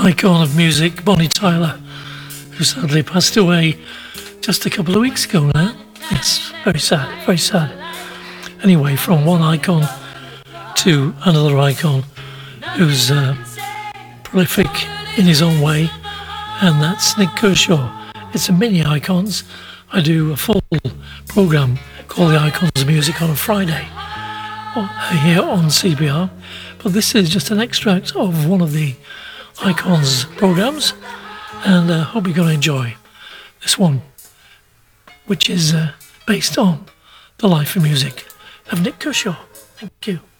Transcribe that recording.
icon of music, Bonnie Tyler, who sadly passed away just a couple of weeks ago now. It's very sad, very sad. Anyway, from one icon to another icon who's prolific in his own way, and that's Nik Kershaw. It's a mini icons. I do a full program called The Icons of Music on a Friday here on CBR, but this is just an extract of one of the icons programs, and I hope you're going to enjoy this one, which is based on the life and music of Nik Kershaw. Thank you.